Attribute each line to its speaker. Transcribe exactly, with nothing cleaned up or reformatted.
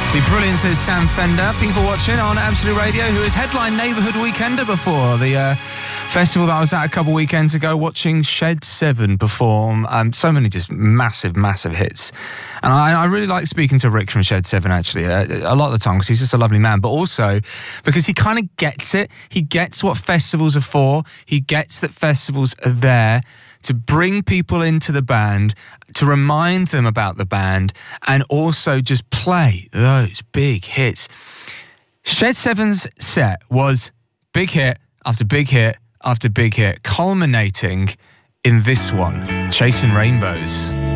Speaker 1: The brilliance is Sam Fender. People watching on Absolute Radio, who is headline Neighbourhood Weekender before the uh, festival that I was at a couple weekends ago, watching Shed seven perform. Um, so many just massive, massive hits. And I, I really like speaking to Rick from Shed seven, actually, uh, a lot of the time, because he's just a lovely man, but also because he kind of gets it. He gets what festivals are for. He gets that festivals are there to bring people into the band, to remind them about the band, and also just play those big hits. Shed seven's set was big hit after big hit after big hit, culminating in this one, Chasing Rainbows.